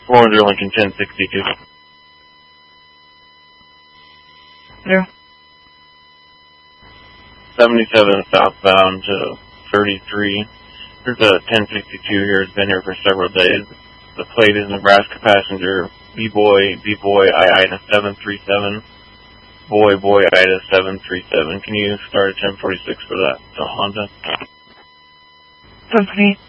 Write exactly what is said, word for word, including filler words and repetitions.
four hundred Lincoln ten sixty-two. Yeah. seventy-seven southbound to thirty-three. There's a ten sixty-two here. It's been here for several days. The plate is Nebraska passenger B-Boy, B-Boy, I-Ida seven three seven. Boy, Boy, Ida seven three seven. Can you start at ten forty-six for that? So Honda. Company.